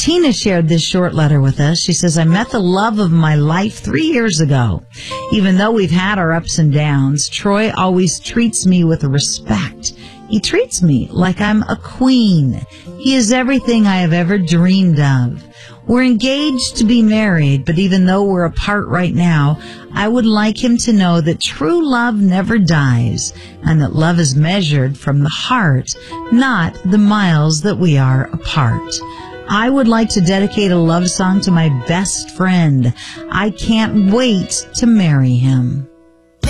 Tina shared this short letter with us. She says, I met the love of my life 3 years ago. Even though we've had our ups and downs, Troy always treats me with respect. He treats me like I'm a queen. He is everything I have ever dreamed of. We're engaged to be married, but even though we're apart right now, I would like him to know that true love never dies and that love is measured from the heart, not the miles that we are apart. I would like to dedicate a love song to my best friend. I can't wait to marry him.